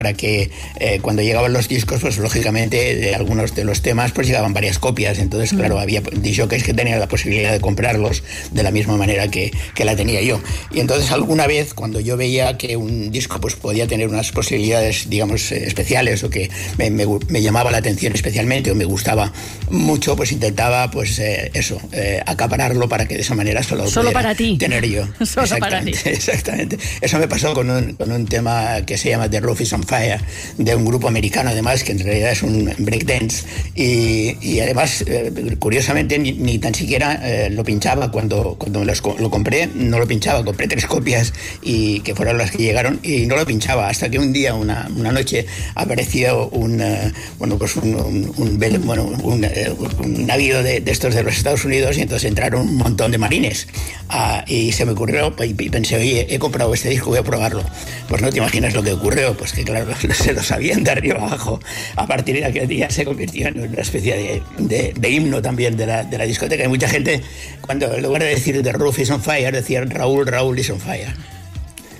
para que cuando llegaban los discos, pues lógicamente de algunos de los temas pues llegaban varias copias. Entonces, claro, había disjockeys que tenían la posibilidad de comprarlos de la misma manera que la tenía yo. Y entonces alguna vez, cuando yo veía que un disco pues podía tener unas posibilidades, digamos, especiales, o que me llamaba la atención especialmente o me gustaba mucho, pues intentaba pues acapararlo para que de esa manera solo para ti tener yo. Solo para ti. Exactamente. Eso me pasó con un tema que se llama The Roof is on Fire, de un grupo americano, además, que en realidad es un breakdance, y además, curiosamente, ni tan siquiera lo pinchaba cuando lo compré. No lo pinchaba, compré 3 copias y que fueron las que llegaron, y no lo pinchaba hasta que un día, una noche, apareció un navío de estos de los Estados Unidos, y entonces entraron un montón de marines, y se me ocurrió, y pensé, oye, he comprado este disco, voy a probarlo. Pues no te imaginas lo que ocurrió, pues que claro, se lo sabían de arriba abajo. A partir de aquel día se convirtió en una especie de himno también de la discoteca. Y mucha gente, cuando en lugar de decir The Roof is on Fire, decían Raúl is on Fire.